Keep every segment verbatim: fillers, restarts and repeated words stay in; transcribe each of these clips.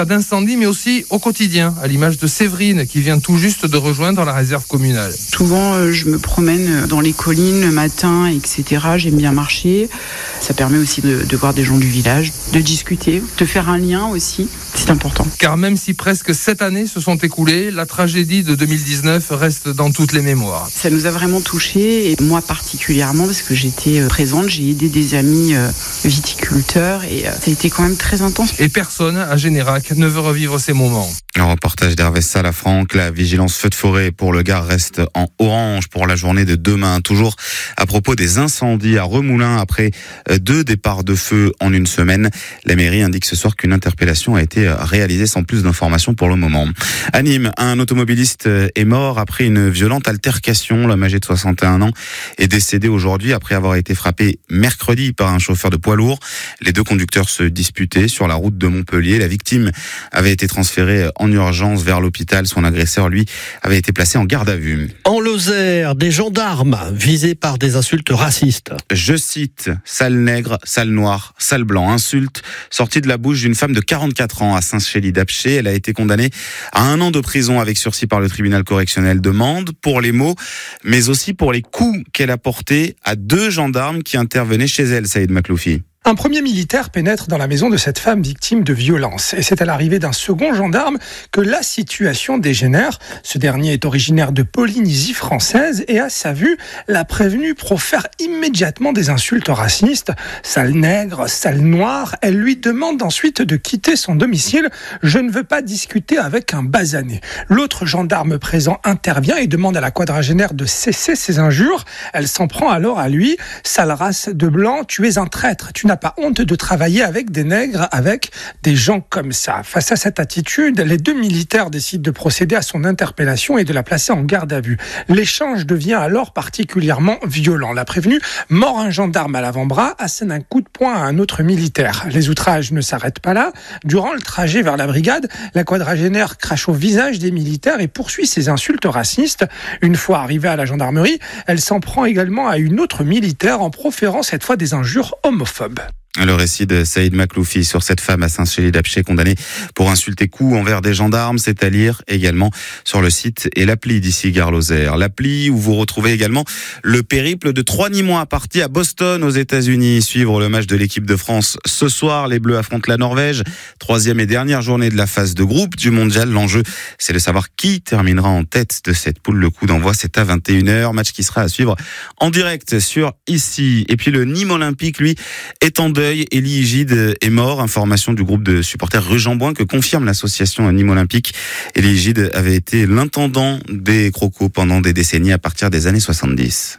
Pas d'incendie, mais aussi au quotidien, à l'image de Séverine, qui vient tout juste de rejoindre la réserve communale. Souvent, euh, je me promène dans les collines le matin, et cetera. J'aime bien marcher. Ça permet aussi de, de voir des gens du village, de discuter, de faire un lien aussi. C'est important. Car même si presque sept années se sont écoulées, la tragédie de deux mille dix-neuf reste dans toutes les mémoires. Ça nous a vraiment touchés, et moi particulièrement, parce que j'étais présente, j'ai aidé des amis viticulteurs, et ça a été quand même très intense. Et personne à Générac ne veut revivre ces moments. Un reportage d'Hervé Salafranc. La vigilance feu de forêt pour le Gard reste en orange pour la journée de demain. Toujours à propos des incendies à Remoulins, après deux départs de feu en une semaine, la mairie indique ce soir qu'une interpellation a été réalisée sans plus d'informations pour le moment. À Nîmes, un automobiliste est mort après une violente altercation. L'homme âgé de soixante et un ans est décédé aujourd'hui après avoir été frappé mercredi par un chauffeur de poids lourd. Les deux conducteurs se disputaient sur la route de Montpellier. La victime avait été transférée en urgence vers l'hôpital. Son agresseur, lui, avait été placé en garde à vue. En Lozère, des gendarmes visés par des insultes racistes. Je cite, sale nègre, sale noir, sale blanc. Insulte sortie de la bouche d'une femme de quarante-quatre ans à Saint-Chély-d'Apcher. Elle a été condamnée à un an de prison avec sursis par le tribunal correctionnel de Mende pour les mots, mais aussi pour les coups qu'elle a portés à deux gendarmes qui intervenaient chez elle, Saïd Makloufi. Un premier militaire pénètre dans la maison de cette femme victime de violence. Et c'est à l'arrivée d'un second gendarme que la situation dégénère. Ce dernier est originaire de Polynésie française et à sa vue, la prévenue profère immédiatement des insultes racistes. Sale nègre, sale noir. Elle lui demande ensuite de quitter son domicile. Je ne veux pas discuter avec un basané. L'autre gendarme présent intervient et demande à la quadragénaire de cesser ses injures. Elle s'en prend alors à lui. Sale race de blanc, tu es un traître. Tu n'as pas honte de travailler avec des nègres, avec des gens comme ça. Face à cette attitude, les deux militaires décident de procéder à son interpellation et de la placer en garde à vue. L'échange devient alors particulièrement violent. La prévenue mord un gendarme à l'avant-bras, assène un coup de poing à un autre militaire. Les outrages ne s'arrêtent pas là. Durant le trajet vers la brigade, la quadragénaire crache au visage des militaires et poursuit ses insultes racistes. Une fois arrivée à la gendarmerie, elle s'en prend également à une autre militaire en proférant cette fois des injures homophobes. Le récit de Saïd Makloufi sur cette femme à Saint-Chély-d'Apcher condamnée pour insulter coups envers des gendarmes, c'est à lire également sur le site et l'appli d'ici Gare Lozère. L'appli où vous retrouvez également le périple de trois Nîmois partis à Boston aux États-Unis. Suivre le match de l'équipe de France ce soir. Les Bleus affrontent la Norvège. Troisième et dernière journée de la phase de groupe du mondial. L'enjeu, c'est de savoir qui terminera en tête de cette poule. Le coup d'envoi, c'est à vingt et une heures. Match qui sera à suivre en direct sur ici. Et puis le Nîmes Olympique, lui, est en deuil. Elie Gide est mort. Information du groupe de supporters Rue Jean-Bouin que confirme l'association Nîmes Olympique. Elie Gide avait été l'intendant des Crocos pendant des décennies à partir des années soixante-dix.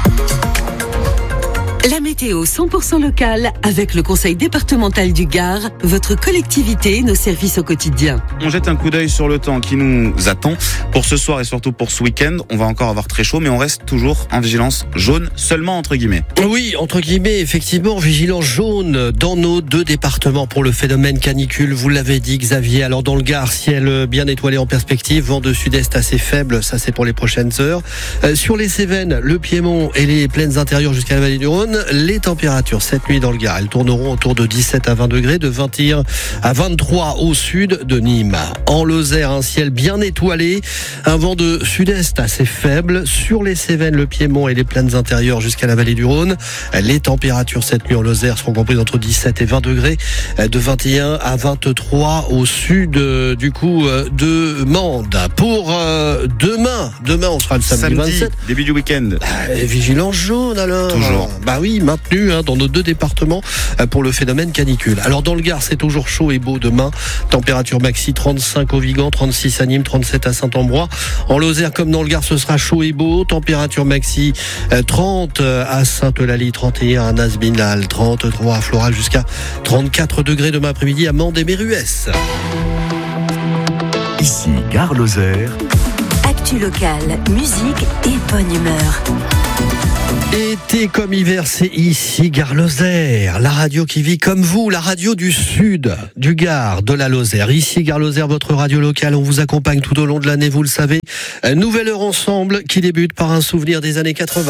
La météo cent pour cent locale avec le conseil départemental du Gard, votre collectivité, nos services au quotidien. On jette un coup d'œil sur le temps qui nous attend pour ce soir et surtout pour ce week-end. On va encore avoir très chaud, mais on reste toujours en vigilance jaune, seulement entre guillemets. Oui, entre guillemets, effectivement, vigilance jaune dans nos deux départements pour le phénomène canicule. Vous l'avez dit, Xavier. Alors dans le Gard, ciel bien étoilé en perspective, vent de sud-est assez faible, ça c'est pour les prochaines heures. Euh, sur les Cévennes, le Piémont et les plaines intérieures jusqu'à la vallée du Rhône, les températures cette nuit dans le Gard, elles tourneront autour de dix-sept à vingt degrés, de vingt et un à vingt-trois au sud de Nîmes. En Lozère, un ciel bien étoilé, un vent de sud-est assez faible. Sur les Cévennes, le Piémont et les plaines intérieures jusqu'à la vallée du Rhône, les températures cette nuit en Lozère seront comprises entre dix-sept et vingt degrés, de vingt et un à vingt-trois au sud du coup de Mende. Pour euh, demain, demain on sera le samedi, samedi vingt-sept. Début du week-end. Ah, vigilance jaune alors. Toujours. Bah oui, maintenu hein, dans nos deux départements euh, pour le phénomène canicule. Alors dans le Gard, c'est toujours chaud et beau demain. Température maxi trente-cinq au Vigan, trente-six à Nîmes, trente-sept à Saint-Ambrois. En Lozère comme dans le Gard, ce sera chaud et beau. Température maxi euh, trente à Sainte-Eulalie, trente et un à Nazminal, trente-trois à Floral jusqu'à trente-quatre degrés demain après-midi à Mende et Méruès. Ici Gare Lozère. Actu locale, musique et bonne humeur. Été comme hiver, c'est ici Gare Lozère, la radio qui vit comme vous, la radio du sud, du Gard, de la Lozère. Ici Gare Lozère, votre radio locale, on vous accompagne tout au long de l'année, vous le savez. Nouvelle heure ensemble qui débute par un souvenir des années quatre-vingts.